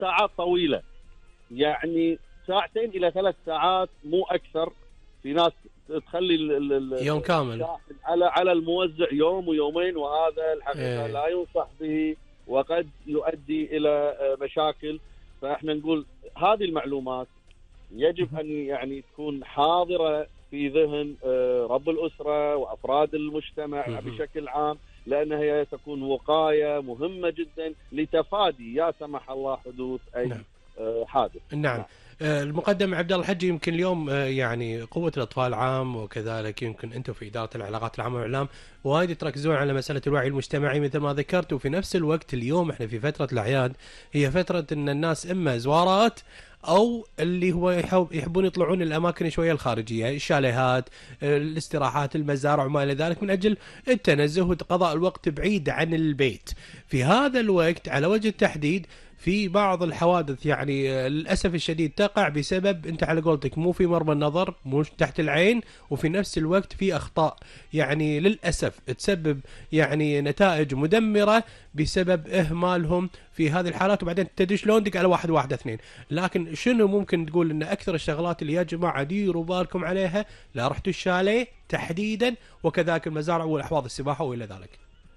ساعات طويلة، يعني 2 إلى 3 ساعات مو أكثر. في ناس تخلي يوم كامل على الموزع يوم ويومين، وهذا الحقيقة لا ينصح به وقد يؤدي إلى مشاكل. فإحنا نقول هذه المعلومات يجب أن يعني تكون حاضرة في ذهن رب الأسرة وأفراد المجتمع بشكل عام، لأن هي تكون وقاية مهمة جدا لتفادي يا سمح الله حدوث أي حادث. نعم. المقدم عبد الله الحجي، يمكن اليوم يعني قوة الأطفال عام، وكذلك يمكن أنتم في إدارة العلاقات العامة والإعلام وايد تركزون على مسألة الوعي المجتمعي مثل ما ذكرت، وفي نفس الوقت اليوم احنا في فترة الأعياد، هي فترة أن الناس إما زوارات أو اللي هو يحبون يطلعون الأماكن شوية الخارجية، الشاليهات، الاستراحات، المزارع وما إلى ذلك، من أجل التنزه وقضاء الوقت بعيد عن البيت. في هذا الوقت على وجه التحديد في بعض الحوادث يعني للأسف الشديد تقع بسبب أنت على قولتك مو في مرمى النظر، مو تحت العين، وفي نفس الوقت في أخطاء يعني للأسف تسبب يعني نتائج مدمرة بسبب إهمالهم في هذه الحالات. وبعدين تدري شلون دق على 112. لكن شنو ممكن تقول إن أكثر الشغلات اللي يا جماعة ديروا بالكم عليها لا رحتوا الشاليه تحديدا، وكذلك المزارع والأحواض السباحة وإلى ذلك؟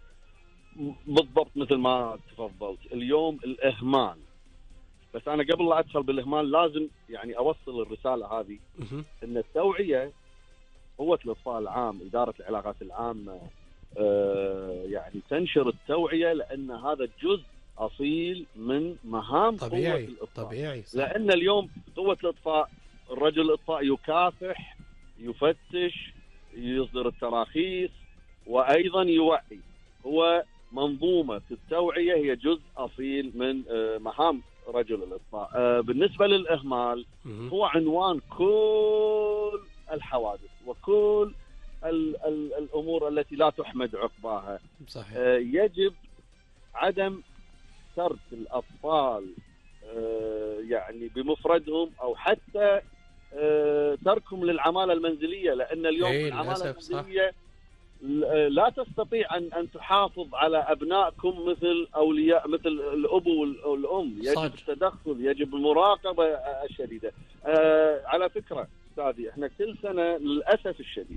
بالضبط مثل ما تفضلت اليوم الإهمال. بس أنا قبل لا أدخل بالإهمال لازم يعني أوصل الرسالة هذه، إن التوعية قوة الإطفاء العام إدارة العلاقات العامة يعني تنشر التوعية، لأن هذا جزء أصيل من مهام قوة الإطفاء. طبيعي. لأن اليوم قوة الإطفاء الرجل الإطفاء يكافح، يفتش، يصدر التراخيص، وأيضا يوعي. هو منظومة التوعية هي جزء أصيل من مهام رجل الإطفاء. بالنسبة للإهمال هو عنوان كل الحوادث وكل الأمور التي لا تحمد عقباها. صحيح. يجب عدم ترك الأطفال يعني بمفردهم، أو حتى تركهم للعمالة المنزلية، لأن اليوم العمالة المنزلية لا تستطيع أن تحافظ على أبنائكم مثل أولياء، مثل الأب والأم. يجب التدخل، يجب المراقبة الشديدة. على فكرة أستاذي، إحنا كل سنة للأسف الشديد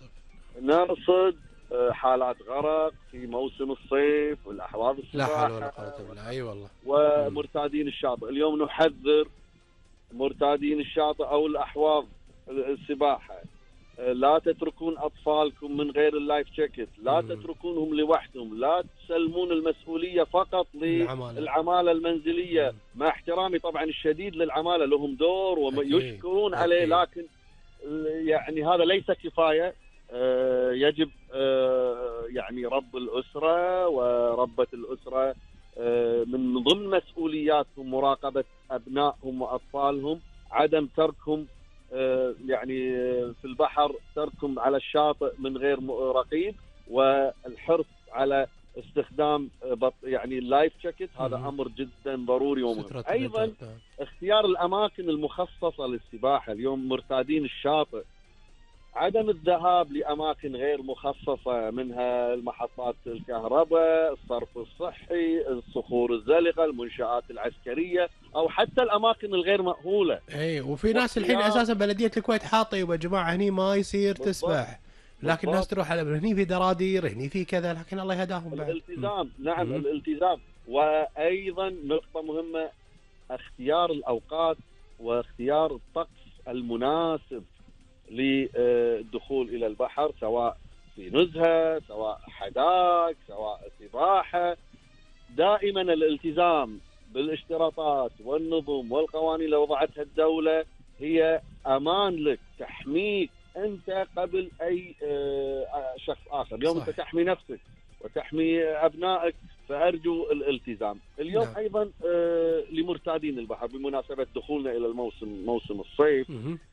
نرصد حالات غرق في موسم الصيف والأحواض السباحة. لا حول ولا قوة بالله. أي والله. ومرتادين الشاطئ. اليوم نحذر مرتادين الشاطئ أو الأحواض السباحة، لا تتركون أطفالكم من غير اللايف جاكيت، لا تتركونهم لوحدهم، لا تسلمون المسؤولية فقط للعمالة المنزلية. مع احترامي طبعا الشديد للعمالة، لهم دور ويشكرون عليه، لكن يعني هذا ليس كفاية. يجب يعني رب الأسرة وربة الأسرة من ضمن مسؤولياتهم مراقبة أبنائهم وأطفالهم، عدم تركهم يعني في البحر، تركهم على الشاطئ من غير رقيب، والحرص على استخدام يعني اللايف جاكيت. هذا أمر جدا ضروري ومهم. أيضا اختيار الأماكن المخصصة للسباحة. اليوم مرتادين الشاطئ، عدم الذهاب لأماكن غير مخصصة، منها المحطات الكهرباء، الصرف الصحي، الصخور الزلقة، المنشآت العسكرية، أو حتى الأماكن الغير مأهولة. وفي ناس الحين أساسا بلدية الكويت حاطة يا جماعة هني ما يصير تسبح، لكن الناس تروح على هني في درادير، هني في كذا، لكن الله يهداهم بعد. الالتزام. نعم الالتزام. وأيضا نقطة مهمة، اختيار الأوقات واختيار الطقس المناسب للدخول إلى البحر، سواء في نزهة، سواء حداق، سواء سباحة. دائما الالتزام بالاشتراطات والنظم والقوانين اللي وضعتها الدولة هي أمان لك، تحميك أنت قبل أي شخص آخر. اليوم أنت تحمي نفسك وتحمي أبنائك، فأرجو الالتزام. اليوم أيضا لمرتادين البحر بمناسبة دخولنا إلى موسم الصيف،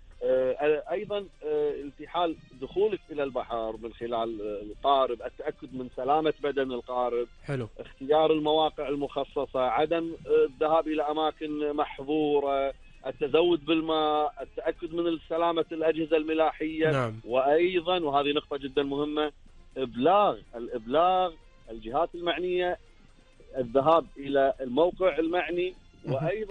أيضا التحال دخولك إلى البحر من خلال القارب، التأكد من سلامة بدن القارب. حلو. اختيار المواقع المخصصة، عدم الذهاب إلى أماكن محظورة، التزود بالماء، التأكد من سلامة الأجهزة الملاحية. نعم. وأيضا وهذه نقطة جدا مهمة، الإبلاغ الجهات المعنية، الذهاب إلى الموقع المعني وايضا